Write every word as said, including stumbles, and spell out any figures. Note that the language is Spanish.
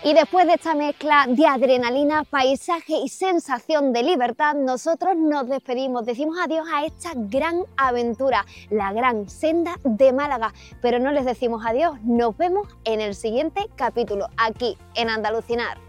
Y después de esta mezcla de adrenalina, paisaje y sensación de libertad, nosotros nos despedimos, decimos adiós a esta gran aventura, la Gran Senda de Málaga. Pero no les decimos adiós, nos vemos en el siguiente capítulo, aquí en Andalucinar.